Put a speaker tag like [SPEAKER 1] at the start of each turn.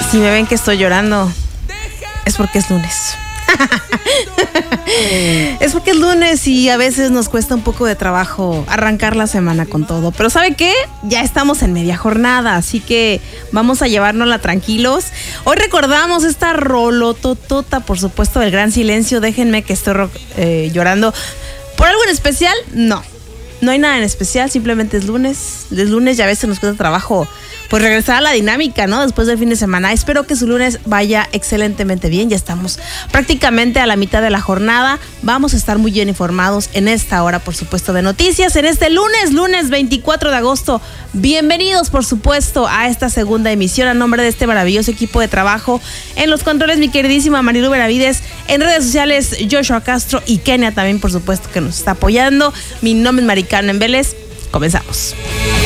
[SPEAKER 1] Si me ven que estoy llorando, es porque es lunes. Es porque es lunes y a veces nos cuesta un poco de trabajo arrancar la semana con todo. Pero ¿sabe qué? Ya estamos en media jornada, así que vamos a llevárnosla tranquilos. Hoy recordamos esta rolototota, por supuesto, del Gran Silencio. Déjenme que estoy llorando. ¿Por algo en especial? No hay nada en especial, simplemente es lunes. Es lunes y a veces nos cuesta trabajo pues regresar a la dinámica, ¿no? Después del fin de semana. Espero que su lunes vaya excelentemente bien. Ya estamos prácticamente a la mitad de la jornada. Vamos a estar muy bien informados en esta hora, por supuesto, de noticias. En este lunes 24 de agosto. Bienvenidos, por supuesto, a esta segunda emisión. A nombre de este maravilloso equipo de trabajo. En los controles, mi queridísima Marilu Benavides. En redes sociales, Joshua Castro y Kenia también, por supuesto, que nos está apoyando. Mi nombre es Mari Carmen Vélez. Comenzamos.